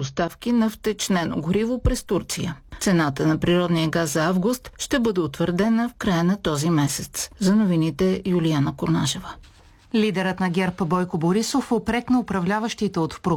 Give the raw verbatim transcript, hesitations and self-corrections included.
доставки на втечнено гориво през Турция. Цената на природния газ за август ще бъде утвърдена в края на този месец. За новините Юлияна Корнажева. Лидерът на ГЕРБ Бойко Борисов упрекна управляващите от